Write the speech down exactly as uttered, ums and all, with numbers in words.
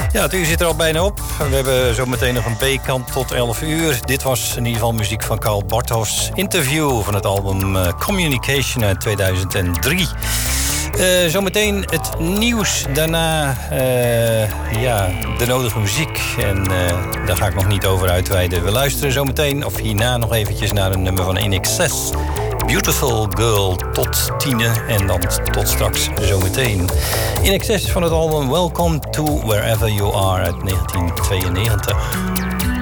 Ja, het uur zit er al bijna op. We hebben zometeen nog een B-kant tot elf uur. Dit was in ieder geval muziek van Karl Bartos. Interview van het album uh, Communication uit tweeduizend drie. Uh, zometeen het nieuws. Daarna uh, ja, de nodige muziek. En uh, daar ga ik nog niet over uitweiden. We luisteren zometeen of hierna nog eventjes naar een nummer van In Excess. Beautiful Girl tot tienen en dan tot straks zometeen. In Excess van het album Welcome to Wherever You Are uit negentien tweeënnegentig.